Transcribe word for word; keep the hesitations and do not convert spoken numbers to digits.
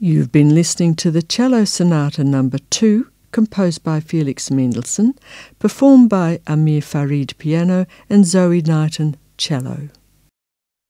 You've been listening to the Cello Sonata number two, composed by Felix Mendelssohn, performed by Amir Farid piano and Zoe Knighton cello.